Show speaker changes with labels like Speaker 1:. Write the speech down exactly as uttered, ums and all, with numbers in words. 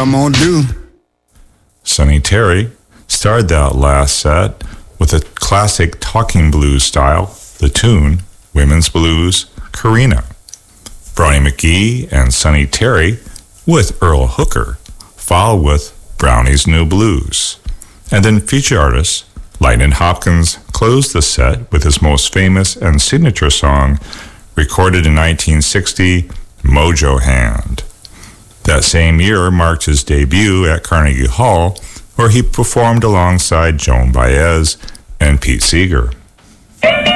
Speaker 1: I'm gonna do.
Speaker 2: Sonny Terry started that last set with a classic talking blues style, the tune, Women's Blues, Karina. Brownie McGhee and Sonny Terry with Earl Hooker followed with Brownie's New Blues. And then feature artist Lightnin' Hopkins closed the set with his most famous and signature song, recorded in nineteen sixty, Mojo Hand. That same year marked his debut at Carnegie Hall, where he performed alongside Joan Baez and Pete Seeger.